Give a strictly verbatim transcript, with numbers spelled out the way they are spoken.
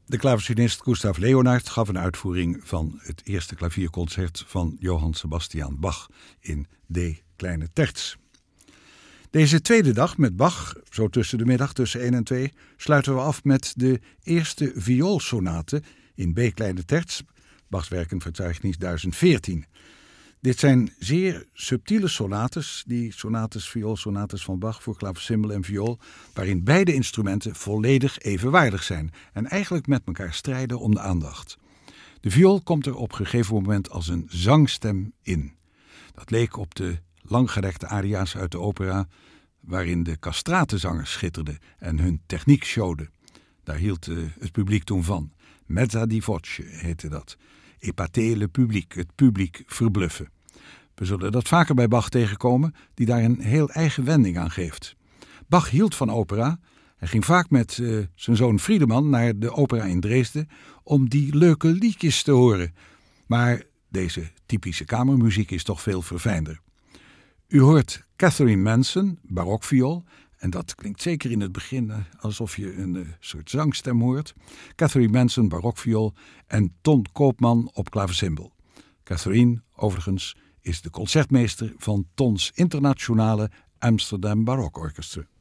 De klavecinist Gustav Leonhardt gaf een uitvoering van het eerste klavierconcert van Johann Sebastian Bach in D kleine terts. Deze tweede dag met Bach, zo tussen de middag tussen één en twee, sluiten we af met de eerste vioolsonate in B kleine terts, Bachs Werkenverzeichnis duizend veertien. Dit zijn zeer subtiele sonates, die sonates, vioolsonates van Bach voor klavecimbal en viool, waarin beide instrumenten volledig evenwaardig zijn en eigenlijk met elkaar strijden om de aandacht. De viool komt er op een gegeven moment als een zangstem in. Dat leek op de langgerekte aria's uit de opera, waarin de castratenzangers schitterden en hun techniek showden. Daar hield uh, het publiek toen van. Mezza di voce heette dat. Épater le public, het publiek verbluffen. We zullen dat vaker bij Bach tegenkomen, die daar een heel eigen wending aan geeft. Bach hield van opera. Hij ging vaak met uh, zijn zoon Friedemann naar de opera in Dresden om die leuke liedjes te horen. Maar deze typische kamermuziek is toch veel verfijnder. U hoort Catherine Manson, barokviool, en dat klinkt zeker in het begin alsof je een uh, soort zangstem hoort. Catherine Manson, barokviool en Ton Koopman op klavecimbal. Catherine, overigens, is de concertmeester van Tons internationale Amsterdam Baroque Orchestra.